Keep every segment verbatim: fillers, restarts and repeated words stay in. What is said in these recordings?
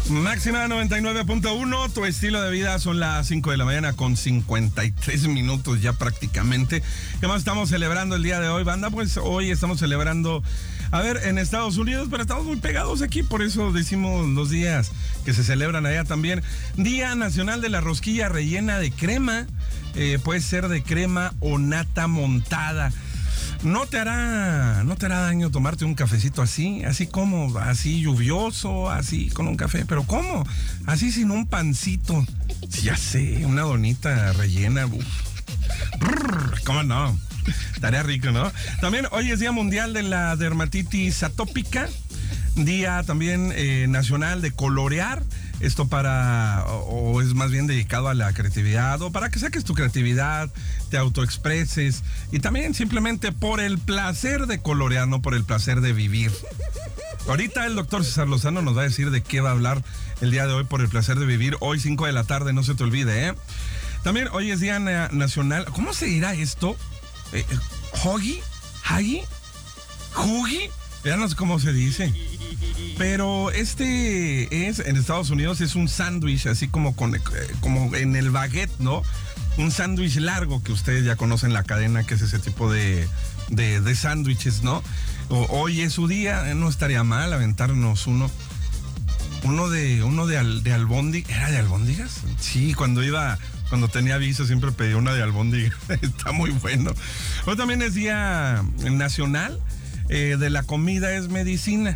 Máxima noventa y nueve punto uno, tu estilo de vida. Son las cinco de la mañana con cincuenta y tres minutos ya prácticamente. ¿Qué más estamos celebrando el día de hoy, banda? Pues hoy estamos celebrando, a ver, en Estados Unidos, pero estamos muy pegados aquí, por eso decimos los días que se celebran allá también. Día Nacional de la Rosquilla Rellena de Crema. Eh, puede ser de crema o nata montada. No te hará, no te hará daño tomarte un cafecito así, así como, así lluvioso, así con un café, pero ¿cómo? Así sin un pancito. Ya sé, una donita rellena. Uf. ¿Cómo no? Estaría rico, ¿no? También hoy es Día Mundial de la Dermatitis Atópica. Día también eh, nacional de colorear. Esto para, o, o es más bien dedicado a la creatividad, o para que saques tu creatividad, te autoexpreses, y también simplemente por el placer de colorear, no por el placer de vivir. Ahorita el doctor César Lozano nos va a decir de qué va a hablar el día de hoy por el placer de vivir. Hoy cinco de la tarde, no se te olvide, ¿eh? También hoy es Día na- Nacional, ¿cómo se dirá esto? Eh, ¿Huggy? ¿Huggy? ¿Huggy? Ya no sé cómo se dice. Pero este es, en Estados Unidos, es un sándwich, así como, con, como en el baguette, ¿no? Un sándwich largo que ustedes ya conocen la cadena, que es ese tipo de, de, de sándwiches, ¿no? O, hoy es su día, no estaría mal aventarnos uno. Uno de, uno de, al, de albóndigas. ¿Era de albóndigas? Sí, cuando iba, cuando tenía visa siempre pedía una de albóndigas. Está muy bueno. Hoy también es Día Nacional eh, de la Comida es Medicina.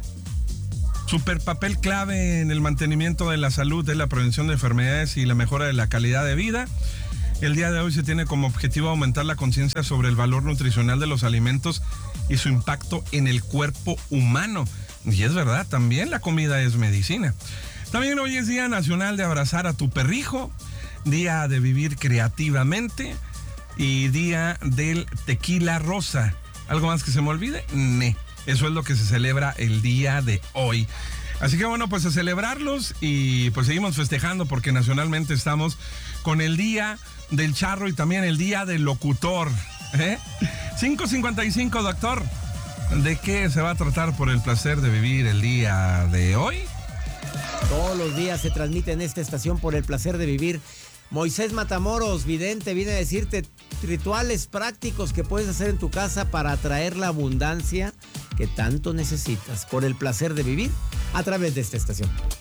Super papel clave en el mantenimiento de la salud, de la prevención de enfermedades y la mejora de la calidad de vida. El día de hoy se tiene como objetivo aumentar la conciencia sobre el valor nutricional de los alimentos y su impacto en el cuerpo humano. Y es verdad, también la comida es medicina. También hoy es Día Nacional de abrazar a tu perrijo, Día de vivir creativamente y Día del tequila rosa. ¿Algo más que se me olvide? Ne. Eso es lo que se celebra el día de hoy. Así que bueno, pues a celebrarlos y pues seguimos festejando porque nacionalmente estamos con el Día del Charro y también el Día del Locutor. ¿Eh? cinco cincuenta y cinco, doctor. ¿De qué se va a tratar por el placer de vivir el día de hoy? Todos los días se transmite en esta estación por el placer de vivir. Moisés Matamoros, vidente, viene a decirte rituales prácticos que puedes hacer en tu casa para atraer la abundancia que tanto necesitas por el placer de vivir a través de esta estación.